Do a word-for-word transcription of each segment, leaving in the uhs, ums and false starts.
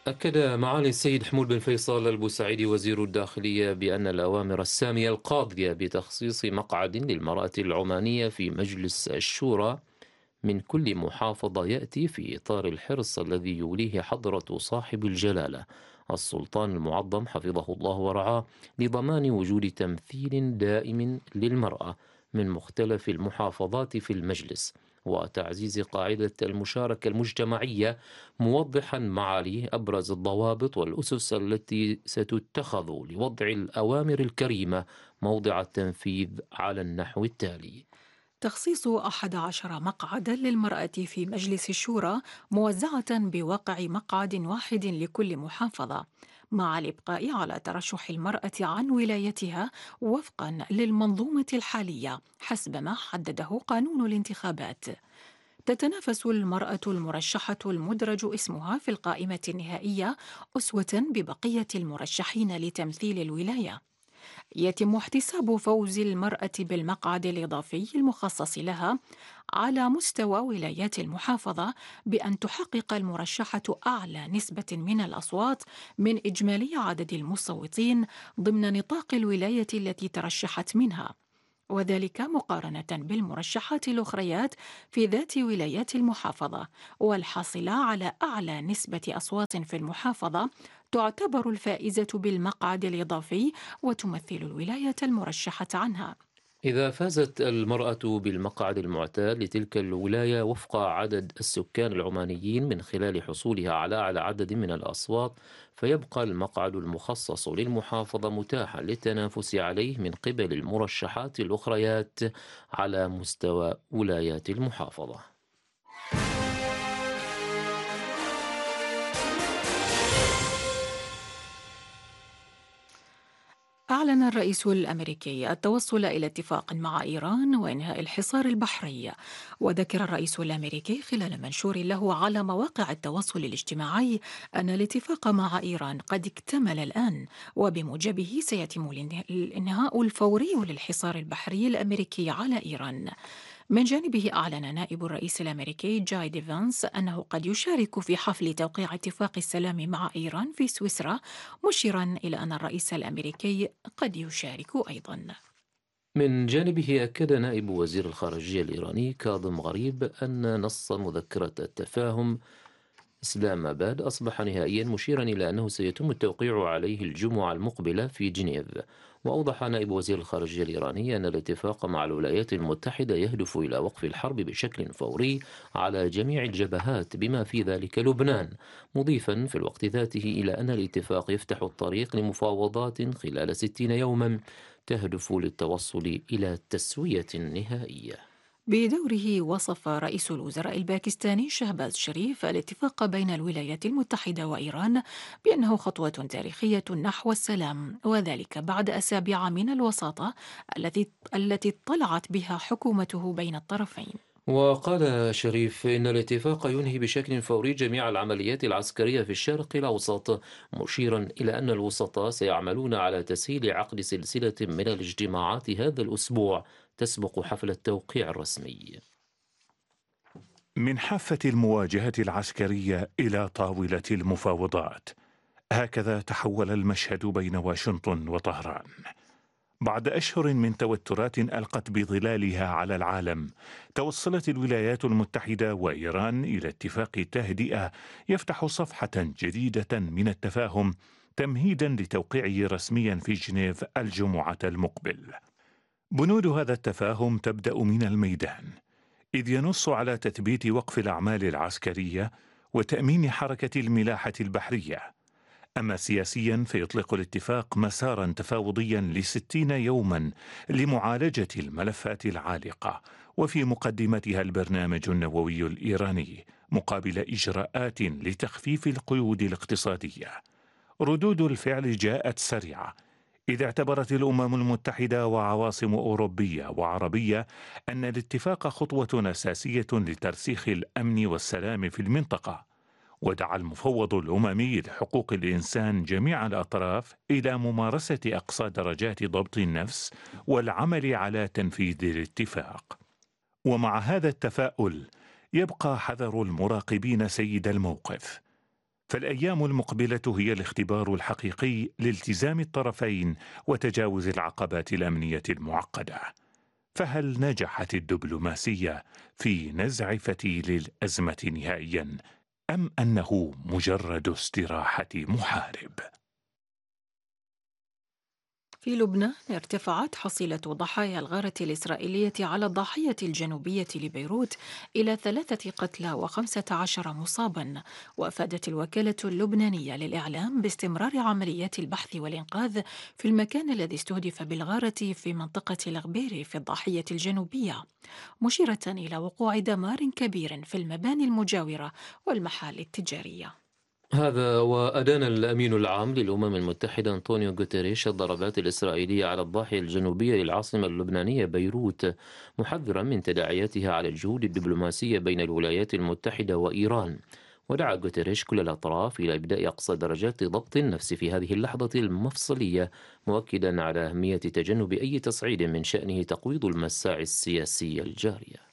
أكد معالي السيد حمود بن فيصل البوسعيدي وزير الداخلية بأن الأوامر السامية القاضية بتخصيص مقعد للمرأة العمانية في مجلس الشورى من كل محافظة يأتي في إطار الحرص الذي يوليه حضرة صاحب الجلالة السلطان المعظم حفظه الله ورعاه لضمان وجود تمثيل دائم للمرأة من مختلف المحافظات في المجلس وتعزيز قاعدة المشاركة المجتمعية، موضحا معاليه أبرز الضوابط والأسس التي ستتخذ لوضع الأوامر الكريمة موضع التنفيذ على النحو التالي. تخصيص أحد عشر مقعدا للمرأة في مجلس الشورى موزعة بواقع مقعد واحد لكل محافظة، مع الإبقاء على ترشح المرأة عن ولايتها وفقا للمنظومة الحالية حسب ما حدده قانون الانتخابات. تتنافس المرأة المرشحة المدرج اسمها في القائمة النهائية أسوة ببقية المرشحين لتمثيل الولاية. يتم احتساب فوز المرأة بالمقعد الإضافي المخصص لها على مستوى ولايات المحافظة بأن تحقق المرشحة أعلى نسبة من الأصوات من إجمالي عدد المصوتين ضمن نطاق الولاية التي ترشحت منها، وذلك مقارنة بالمرشحات الأخريات في ذات ولايات المحافظة، والحاصلة على أعلى نسبة أصوات في المحافظة تعتبر الفائزة بالمقعد الإضافي وتمثل الولاية المرشحة عنها. إذا فازت المرأة بالمقعد المعتاد لتلك الولاية وفق عدد السكان العمانيين من خلال حصولها على أعلى عدد من الأصوات، فيبقى المقعد المخصص للمحافظة متاحا للتنافس عليه من قبل المرشحات الأخريات على مستوى ولايات المحافظة. أعلن الرئيس الأمريكي التوصل إلى اتفاق مع إيران وإنهاء الحصار البحري، وذكر الرئيس الأمريكي خلال منشور له على مواقع التواصل الاجتماعي أن الاتفاق مع إيران قد اكتمل الآن، وبموجبه سيتم الانه- الإنهاء الفوري للحصار البحري الأمريكي على إيران. من جانبه أعلن نائب الرئيس الأمريكي جاي ديفانس أنه قد يشارك في حفل توقيع اتفاق السلام مع إيران في سويسرا، مشيرا إلى أن الرئيس الأمريكي قد يشارك أيضا. من جانبه أكد نائب وزير الخارجية الإيراني كاظم غريب أن نص مذكرة التفاهم إسلام آباد أصبح نهائيا، مشيرا إلى أنه سيتم التوقيع عليه الجمعة المقبلة في جنيف. وأوضح نائب وزير الخارجية الإيراني أن الاتفاق مع الولايات المتحدة يهدف إلى وقف الحرب بشكل فوري على جميع الجبهات بما في ذلك لبنان، مضيفا في الوقت ذاته إلى أن الاتفاق يفتح الطريق لمفاوضات خلال ستين يوما تهدف للتوصل إلى تسوية نهائية. بدوره وصف رئيس الوزراء الباكستاني شهباز شريف الاتفاق بين الولايات المتحدة وإيران بأنه خطوة تاريخية نحو السلام، وذلك بعد أسابيع من الوساطة التي التي اطلعت بها حكومته بين الطرفين. وقال شريف إن الاتفاق ينهي بشكل فوري جميع العمليات العسكرية في الشرق الأوسط، مشيرا إلى أن الوسطاء سيعملون على تسهيل عقد سلسلة من الاجتماعات هذا الأسبوع تسبق حفل التوقيع الرسمي. من حافة المواجهة العسكرية إلى طاولة المفاوضات، هكذا تحول المشهد بين واشنطن وطهران. بعد أشهر من توترات ألقت بظلالها على العالم، توصلت الولايات المتحدة وإيران إلى اتفاق تهدئة يفتح صفحة جديدة من التفاهم تمهيدا لتوقيعه رسميا في جنيف الجمعة المقبل. بنود هذا التفاهم تبدأ من الميدان، إذ ينص على تثبيت وقف الأعمال العسكرية وتأمين حركة الملاحة البحرية. أما سياسيا فيطلق الاتفاق مسارا تفاوضيا لستين يوما لمعالجة الملفات العالقة، وفي مقدمتها البرنامج النووي الإيراني مقابل إجراءات لتخفيف القيود الاقتصادية. ردود الفعل جاءت سريعة، إذ اعتبرت الأمم المتحدة وعواصم أوروبية وعربية أن الاتفاق خطوة أساسية لترسيخ الأمن والسلام في المنطقة. ودعا المفوض الأممي لحقوق الإنسان جميع الأطراف إلى ممارسة أقصى درجات ضبط النفس والعمل على تنفيذ الاتفاق. ومع هذا التفاؤل يبقى حذر المراقبين سيد الموقف، فالأيام المقبلة هي الاختبار الحقيقي لالتزام الطرفين وتجاوز العقبات الأمنية المعقدة. فهل نجحت الدبلوماسية في نزع فتيل الأزمة نهائيا، أم أنه مجرد استراحة محارب؟ في لبنان ارتفعت حصيلة ضحايا الغارة الإسرائيلية على الضاحية الجنوبية لبيروت إلى ثلاثة قتلى وخمسة عشر مصابا. وأفادت الوكالة اللبنانية للإعلام باستمرار عمليات البحث والإنقاذ في المكان الذي استهدف بالغارة في منطقة الغبيري في الضاحية الجنوبية، مشيرة إلى وقوع دمار كبير في المباني المجاورة والمحال التجارية. هذا وأدان الأمين العام للأمم المتحدة أنطونيو غوتيريش الضربات الإسرائيلية على الضاحية الجنوبية للعاصمة اللبنانية بيروت، محذرا من تداعياتها على الجهود الدبلوماسية بين الولايات المتحدة وإيران. ودعا غوتيريش كل الأطراف إلى إبداء أقصى درجات ضبط النفس في هذه اللحظة المفصلية، مؤكدا على أهمية تجنب أي تصعيد من شأنه تقويض المساعي السياسية الجارية.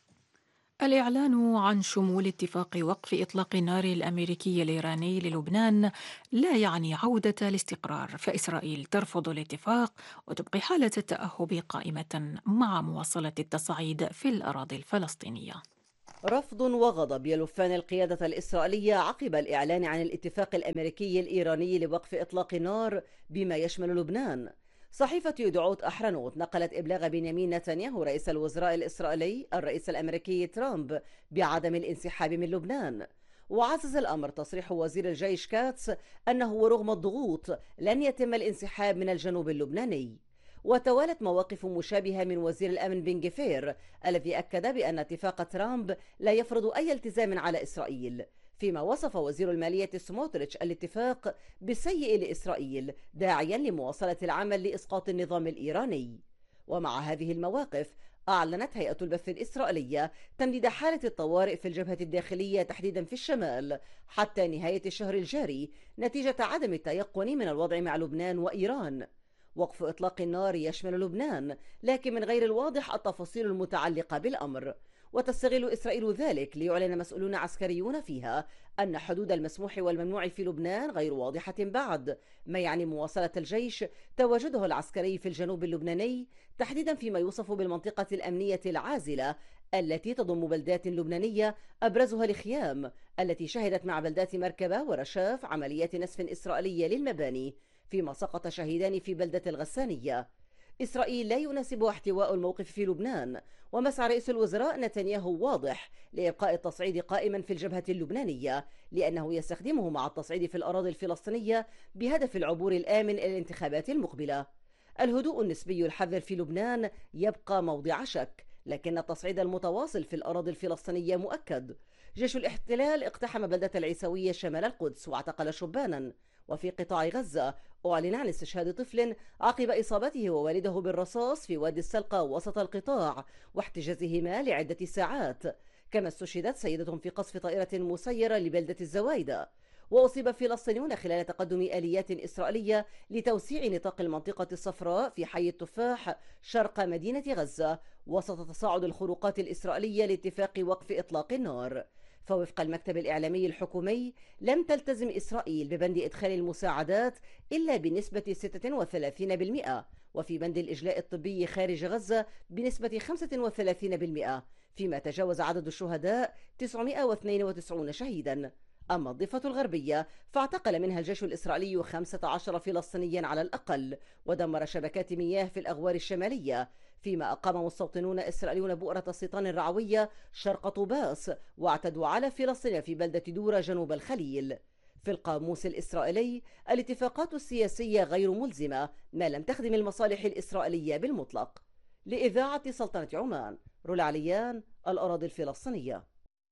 الإعلان عن شمول اتفاق وقف إطلاق النار الأمريكي الإيراني للبنان لا يعني عودة الاستقرار، فإسرائيل ترفض الاتفاق وتبقي حالة التأهب قائمة مع مواصلة التصعيد في الأراضي الفلسطينية. رفض وغضب يلفان القيادة الإسرائيلية عقب الإعلان عن الاتفاق الأمريكي الإيراني لوقف إطلاق النار بما يشمل لبنان. صحيفة يدعوت أحرنوت نقلت إبلاغ بنيامين نتنياهو رئيس الوزراء الإسرائيلي الرئيس الأمريكي ترامب بعدم الانسحاب من لبنان. وعزز الأمر تصريح وزير الجيش كاتس أنه ورغم الضغوط لن يتم الانسحاب من الجنوب اللبناني. وتوالت مواقف مشابهة من وزير الأمن بن جفير الذي أكد بأن اتفاق ترامب لا يفرض أي التزام على إسرائيل، فيما وصف وزير المالية سموتريتش الاتفاق بسيء لإسرائيل، داعيا لمواصلة العمل لإسقاط النظام الإيراني. ومع هذه المواقف أعلنت هيئة البث الإسرائيلية تمديد حالة الطوارئ في الجبهة الداخلية تحديدا في الشمال حتى نهاية الشهر الجاري نتيجة عدم التيقن من الوضع مع لبنان وإيران. وقف إطلاق النار يشمل لبنان، لكن من غير الواضح التفاصيل المتعلقة بالأمر، وتستغل إسرائيل ذلك ليعلن مسؤولون عسكريون فيها أن حدود المسموح والممنوع في لبنان غير واضحة بعد، ما يعني مواصلة الجيش تواجده العسكري في الجنوب اللبناني، تحديدا فيما يوصف بالمنطقة الأمنية العازلة التي تضم بلدات لبنانية أبرزها الخيام التي شهدت مع بلدات مركبة ورشاف عمليات نسف إسرائيلية للمباني، فيما سقط شهيدان في بلدة الغسانية. إسرائيل لا يناسبها احتواء الموقف في لبنان، ومسعى رئيس الوزراء نتنياهو واضح لإبقاء التصعيد قائما في الجبهة اللبنانية، لأنه يستخدمه مع التصعيد في الأراضي الفلسطينية بهدف العبور الآمن إلى الانتخابات المقبلة. الهدوء النسبي الحذر في لبنان يبقى موضع شك، لكن التصعيد المتواصل في الأراضي الفلسطينية مؤكد. جيش الاحتلال اقتحم بلدة العيسوية شمال القدس واعتقل شبانا. وفي قطاع غزة أعلن عن استشهاد طفل عقب إصابته ووالده بالرصاص في وادي السلقة وسط القطاع واحتجازهما لعدة ساعات. كما استشهدت سيدة في قصف طائرة مسيرة لبلدة الزوايدة. وأصيب فلسطينيون خلال تقدم آليات إسرائيلية لتوسيع نطاق المنطقة الصفراء في حي التفاح شرق مدينة غزة وسط تصاعد الخروقات الإسرائيلية لاتفاق وقف إطلاق النار. فوفق المكتب الإعلامي الحكومي لم تلتزم إسرائيل ببند إدخال المساعدات إلا بنسبة ستة وثلاثين بالمئة، وفي بند الإجلاء الطبي خارج غزة بنسبة خمسة وثلاثين بالمئة، فيما تجاوز عدد الشهداء تسعمئة واثنين وتسعين شهيدا. أما الضفة الغربية فاعتقل منها الجيش الإسرائيلي خمسة عشر فلسطينيا على الأقل، ودمر شبكات مياه في الأغوار الشمالية، فيما أقام مستوطنون إسرائيليون بؤرة السيطان الرعوية شرق طوباس واعتدوا على فلسطين في بلدة دورة جنوب الخليل. في القاموس الإسرائيلي الاتفاقات السياسية غير ملزمة ما لم تخدم المصالح الإسرائيلية بالمطلق. لإذاعة سلطنة عمان، رولا عليان، الأراضي الفلسطينية.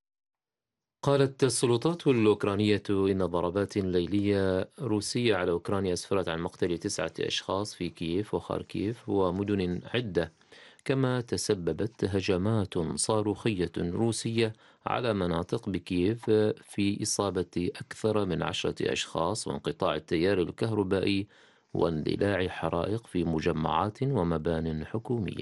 قالت السلطات الأوكرانية إن ضربات ليلية روسية على أوكرانيا أسفرت عن مقتل تسعة أشخاص في كييف وخاركيف ومدن عدة، كما تسببت هجمات صاروخية روسية على مناطق بكييف في إصابة أكثر من عشرة أشخاص وانقطاع التيار الكهربائي واندلاع حرائق في مجمعات ومبان حكومية.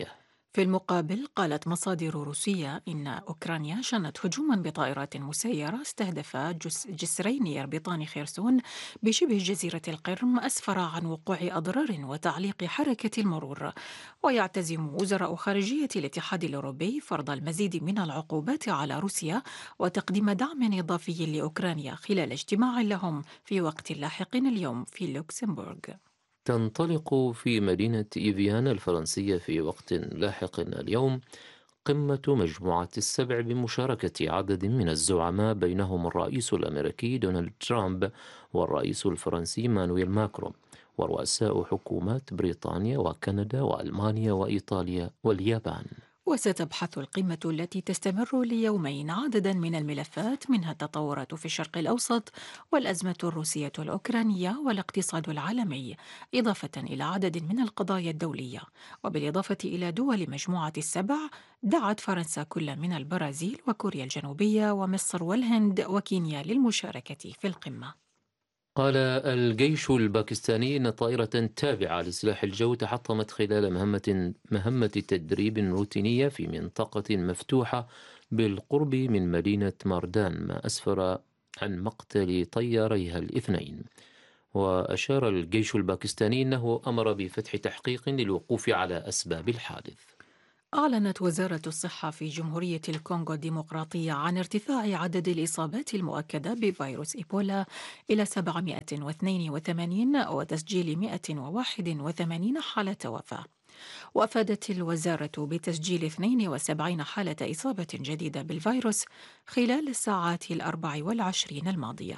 في المقابل قالت مصادر روسية إن أوكرانيا شنت هجوما بطائرات مسيرة استهدف جس جسرين يربطان خيرسون بشبه جزيرة القرم، أسفر عن وقوع أضرار وتعليق حركة المرور. ويعتزم وزراء خارجية الاتحاد الأوروبي فرض المزيد من العقوبات على روسيا وتقديم دعم إضافي لأوكرانيا خلال اجتماع لهم في وقت لاحق اليوم في لوكسمبورغ. تنطلق في مدينة إيفيان الفرنسية في وقت لاحق اليوم قمة مجموعة السبع بمشاركة عدد من الزعماء بينهم الرئيس الأمريكي دونالد ترامب والرئيس الفرنسي مانويل ماكرون ورؤساء حكومات بريطانيا وكندا وألمانيا وإيطاليا واليابان. وستبحث القمة التي تستمر ليومين عددا من الملفات، منها التطورات في الشرق الأوسط والأزمة الروسية الأوكرانية والاقتصاد العالمي، إضافة إلى عدد من القضايا الدولية. وبالإضافة إلى دول مجموعة السبع، دعت فرنسا كل من البرازيل وكوريا الجنوبية ومصر والهند وكينيا للمشاركة في القمة. قال الجيش الباكستاني إن طائرة تابعة لسلاح الجو تحطمت خلال مهمة مهمة تدريب روتينية في منطقة مفتوحة بالقرب من مدينة ماردان، ما أسفر عن مقتل طياريها الاثنين. وأشار الجيش الباكستاني أنه أمر بفتح تحقيق للوقوف على أسباب الحادث. أعلنت وزارة الصحة في جمهورية الكونغو الديمقراطية عن ارتفاع عدد الإصابات المؤكدة بفيروس إيبولا إلى سبعمائة واثنين وثمانين وتسجيل مائة وواحد وثمانين حالة وفاة. وأفادت الوزارة بتسجيل اثنين وسبعين حالة إصابة جديدة بالفيروس خلال الساعات الأربع والعشرين الماضية.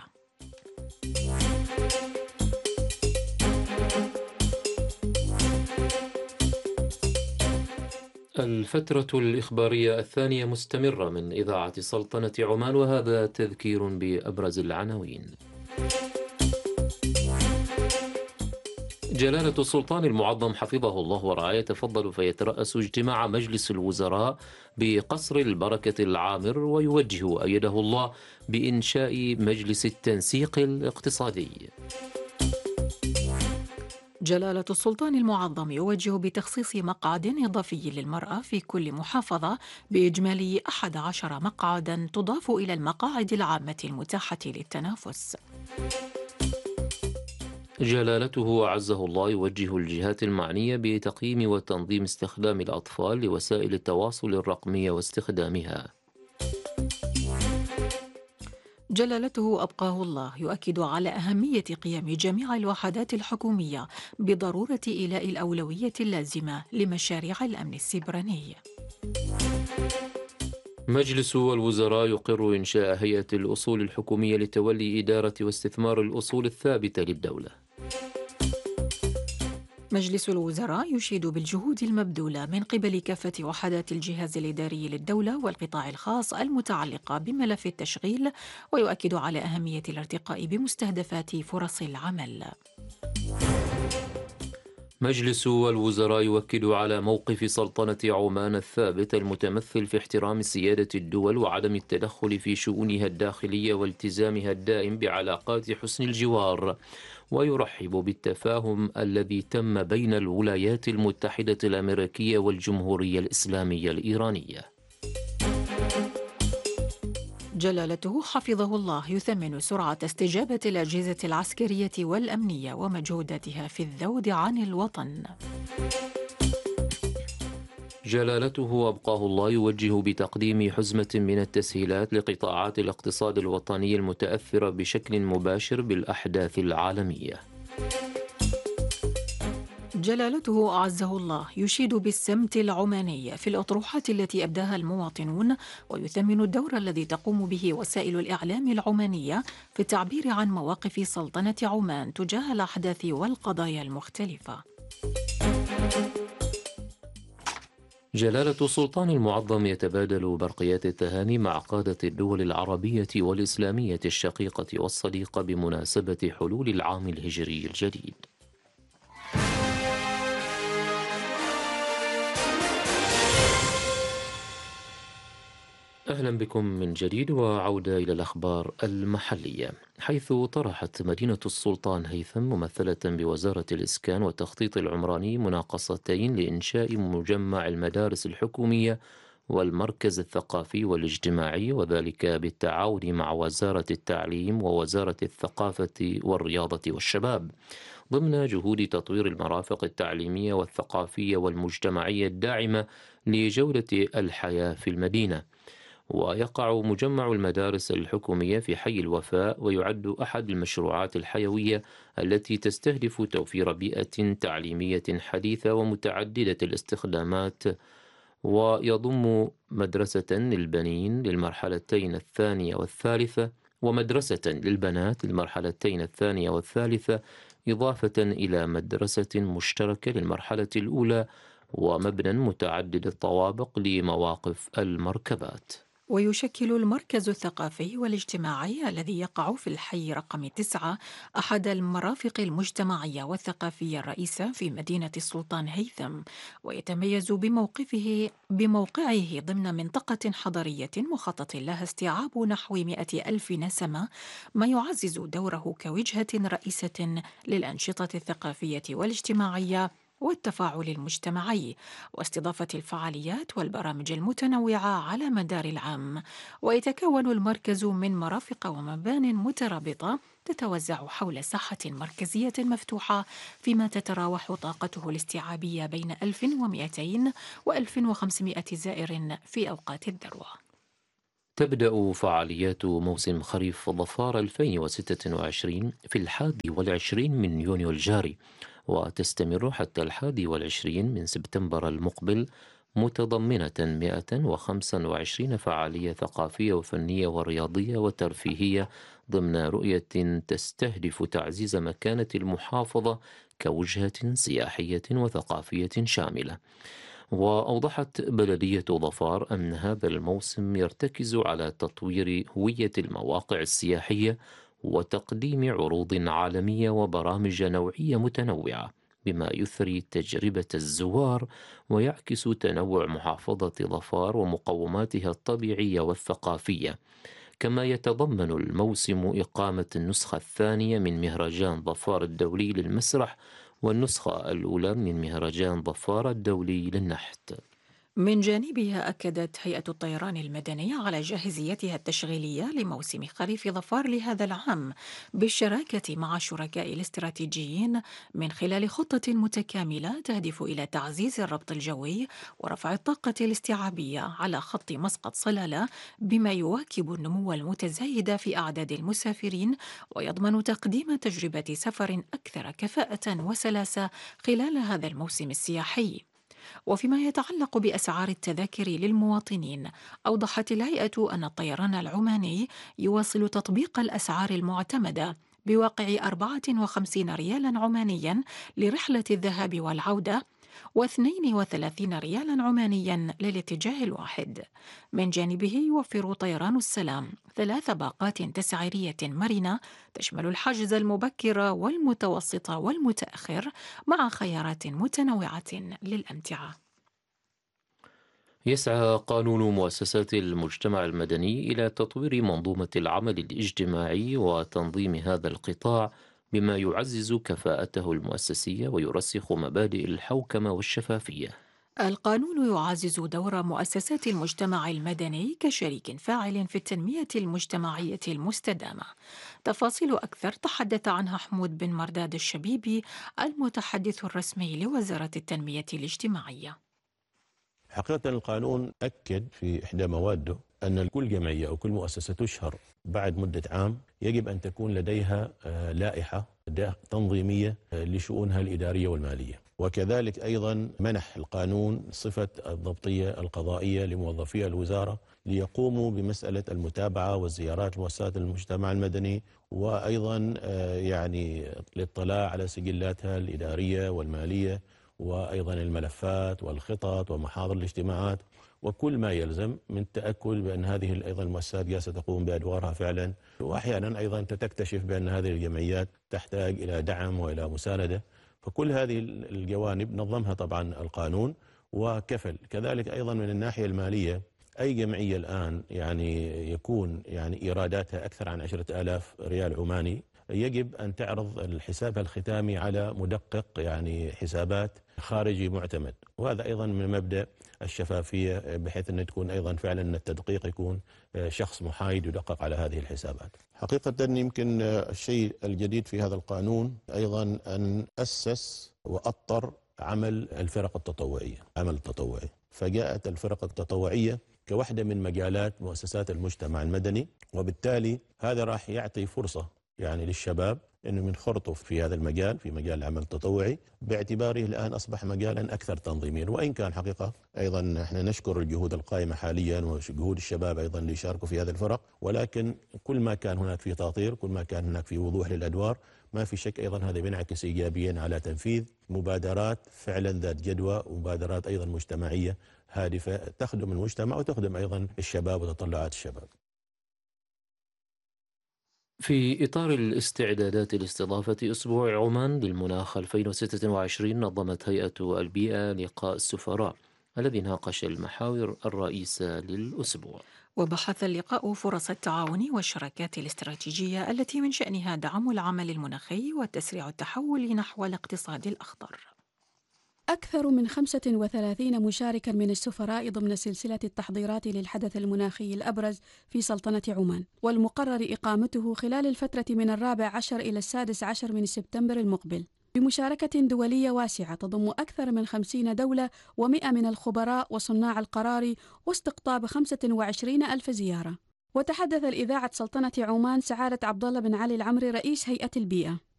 الفترة الإخبارية الثانية مستمرة من إذاعة سلطنة عمان، وهذا تذكير بأبرز العناوين. جلالة السلطان المعظم حفظه الله ورعاه يتفضل فيترأس اجتماع مجلس الوزراء بقصر البركة العامر، ويوجه أيده الله بإنشاء مجلس التنسيق الاقتصادي. جلالة السلطان المعظم يوجه بتخصيص مقعد إضافي للمرأة في كل محافظة بإجمالي أحد عشر مقعدا تضاف إلى المقاعد العامة المتاحة للتنافس. جلالته أعزه الله يوجه الجهات المعنية بتقييم وتنظيم استخدام الأطفال لوسائل التواصل الرقمية واستخدامها. جلالته أبقاه الله يؤكد على أهمية قيام جميع الوحدات الحكومية بضرورة إيلاء الأولوية اللازمة لمشاريع الأمن السيبراني. مجلس الوزراء يقر إنشاء هيئة الأصول الحكومية لتولي إدارة واستثمار الأصول الثابتة للدولة. مجلس الوزراء يشيد بالجهود المبذولة من قبل كافة وحدات الجهاز الإداري للدولة والقطاع الخاص المتعلقة بملف التشغيل، ويؤكد على أهمية الارتقاء بمستهدفات فرص العمل. مجلس الوزراء يؤكد على موقف سلطنة عمان الثابت المتمثل في احترام سيادة الدول وعدم التدخل في شؤونها الداخلية والتزامها الدائم بعلاقات حسن الجوار، ويرحب بالتفاهم الذي تم بين الولايات المتحدة الأمريكية والجمهورية الإسلامية الإيرانية. جلالته حفظه الله يثمن سرعة استجابة الأجهزة العسكرية والأمنية ومجهوداتها في الذود عن الوطن. جلالته أبقاه الله يوجه بتقديم حزمة من التسهيلات لقطاعات الاقتصاد الوطني المتأثرة بشكل مباشر بالأحداث العالمية. جلالته أعزه الله يشيد بالسمت العماني في الأطروحات التي أبداها المواطنون، ويثمن الدور الذي تقوم به وسائل الإعلام العمانية في التعبير عن مواقف سلطنة عمان تجاه الأحداث والقضايا المختلفة. جلالة السلطان المعظم يتبادل برقيات التهاني مع قادة الدول العربية والإسلامية الشقيقة والصديقة بمناسبة حلول العام الهجري الجديد. أهلا بكم من جديد وعودة إلى الأخبار المحلية، حيث طرحت مدينة السلطان هيثم ممثلة بوزارة الإسكان والتخطيط العمراني مناقصتين لإنشاء مجمع المدارس الحكومية والمركز الثقافي والاجتماعي، وذلك بالتعاون مع وزارة التعليم ووزارة الثقافة والرياضة والشباب ضمن جهود تطوير المرافق التعليمية والثقافية والمجتمعية الداعمة لجودة الحياة في المدينة. ويقع مجمع المدارس الحكومية في حي الوفاء، ويعد أحد المشروعات الحيوية التي تستهدف توفير بيئة تعليمية حديثة ومتعددة الاستخدامات، ويضم مدرسة للبنين للمرحلتين الثانية والثالثة ومدرسة للبنات للمرحلتين الثانية والثالثة، إضافة إلى مدرسة مشتركة للمرحلة الأولى، ومبنى متعدد الطوابق لمواقف المركبات. ويشكل المركز الثقافي والاجتماعي الذي يقع في الحي رقم تسعة أحد المرافق المجتمعية والثقافية الرئيسة في مدينة السلطان هيثم، ويتميز بموقفه بموقعه ضمن منطقة حضرية مخطط لها استيعاب نحو مئة ألف نسمة، ما يعزز دوره كوجهة رئيسة للأنشطة الثقافية والاجتماعية والتفاعل المجتمعي واستضافة الفعاليات والبرامج المتنوعة على مدار العام. ويتكون المركز من مرافق ومبان مترابطة تتوزع حول ساحة مركزية مفتوحة، فيما تتراوح طاقته الاستيعابية بين ألف ومئتين وألف وخمسمئة زائر في أوقات الذروة. تبدأ فعاليات موسم خريف ظفار ألفين وستة وعشرين في الحادي والعشرين من يونيو الجاري، وتستمر حتى الحادي والعشرين من سبتمبر المقبل، متضمنة مئة وخمسة وعشرين فعالية ثقافية وفنية ورياضية وترفيهية ضمن رؤية تستهدف تعزيز مكانة المحافظة كوجهة سياحية وثقافية شاملة. وأوضحت بلدية ظفار أن هذا الموسم يرتكز على تطوير هوية المواقع السياحية وتقديم عروض عالمية وبرامج نوعية متنوعة، بما يثري تجربة الزوار ويعكس تنوع محافظة ظفار ومقوماتها الطبيعية والثقافية. كما يتضمن الموسم إقامة النسخة الثانية من مهرجان ظفار الدولي للمسرح والنسخة الأولى من مهرجان ظفار الدولي للنحت. من جانبها أكدت هيئة الطيران المدني على جاهزيتها التشغيلية لموسم خريف ظفار لهذا العام، بالشراكة مع الشركاء الاستراتيجيين من خلال خطة متكاملة تهدف إلى تعزيز الربط الجوي ورفع الطاقة الاستيعابية على خط مسقط صلالة، بما يواكب النمو المتزايد في أعداد المسافرين ويضمن تقديم تجربة سفر أكثر كفاءة وسلاسة خلال هذا الموسم السياحي. وفيما يتعلق بأسعار التذاكر للمواطنين، أوضحت الهيئة أن الطيران العماني يواصل تطبيق الأسعار المعتمدة بواقع أربعة وخمسين ريالا عمانيا لرحلة الذهاب والعودة، واثنين وثلاثين ريالا عمانيا للاتجاه الواحد. من جانبه يوفر طيران السلام ثلاث باقات تسعيرية مرنة تشمل الحجز المبكر والمتوسط والمتأخر مع خيارات متنوعة للأمتعة. يسعى قانون مؤسسات المجتمع المدني إلى تطوير منظومة العمل الاجتماعي وتنظيم هذا القطاع، بما يعزز كفاءته المؤسسية ويرسخ مبادئ الحوكمة والشفافية. القانون يعزز دور مؤسسات المجتمع المدني كشريك فاعل في التنمية المجتمعية المستدامة. تفاصيل أكثر تحدث عنها حمود بن مرداد الشبيبي، المتحدث الرسمي لوزارة التنمية الاجتماعية. حقيقة القانون أكد في إحدى مواده أن كل جمعية أو كل مؤسسة تشهر بعد مدة عام يجب أن تكون لديها لائحة تنظيمية لشؤونها الإدارية والمالية، وكذلك أيضا منح القانون صفة الضبطية القضائية لموظفي الوزارة ليقوموا بمسألة المتابعة والزيارات لمؤسسات المجتمع المدني، وأيضا يعني الاطلاع على سجلاتها الإدارية والمالية، وأيضا الملفات والخطط ومحاضر الاجتماعات وكل ما يلزم من تأكد بأن هذه أيضا المؤسسات جالسة تقوم بأدوارها فعلا. وأحيانا أيضا تكتشف بأن هذه الجمعيات تحتاج إلى دعم وإلى مساندة، فكل هذه الجوانب نظمها طبعا القانون وكفل. كذلك أيضا من الناحية المالية أي جمعية الآن يعني يكون يعني إيراداتها أكثر عن عشرة آلاف ريال عماني يجب أن تعرض الحساب الختامي على مدقق يعني حسابات خارجي معتمد، وهذا أيضا من مبدأ الشفافية بحيث أن تكون أيضا فعلا التدقيق يكون شخص محايد يدقق على هذه الحسابات. حقيقة يمكن الشيء الجديد في هذا القانون أيضا أن أسس وأطر عمل الفرق التطوعية، عمل التطوعي، فجاءت الفرق التطوعية كوحدة من مجالات مؤسسات المجتمع المدني، وبالتالي هذا راح يعطي فرصة يعني للشباب انه ينخرطوا في هذا المجال، في مجال العمل التطوعي، باعتباره الان اصبح مجالا اكثر تنظيميا. وان كان حقيقه ايضا احنا نشكر الجهود القائمه حاليا وجهود الشباب ايضا اللي يشاركوا في هذه الفرق، ولكن كل ما كان هناك في تاطير، كل ما كان هناك في وضوح للادوار، ما في شك ايضا هذا بينعكس ايجابيا على تنفيذ مبادرات فعلا ذات جدوى، ومبادرات ايضا مجتمعيه هادفه تخدم المجتمع وتخدم ايضا الشباب وتطلعات الشباب. في إطار الاستعدادات لاستضافة أسبوع عمان للمناخ ألفين وستة وعشرين، نظمت هيئة البيئة لقاء السفراء الذي ناقش المحاور الرئيسة للأسبوع. وبحث اللقاء فرص التعاون والشراكات الاستراتيجية التي من شأنها دعم العمل المناخي وتسريع التحول نحو الاقتصاد الأخضر. أكثر من خمسة وثلاثين مشاركاً من السفراء ضمن سلسلة التحضيرات للحدث المناخي الأبرز في سلطنة عمان، والمقرر إقامته خلال الفترة من الرابع عشر إلى السادس عشر من سبتمبر المقبل، بمشاركة دولية واسعة تضم أكثر من خمسين دولة ومئة من الخبراء وصناع القرار، واستقطاب خمسة وعشرين ألف زيارة. وتحدث الإذاعة سلطنة عمان سعادة عبد الله بن علي العمري رئيس هيئة البيئة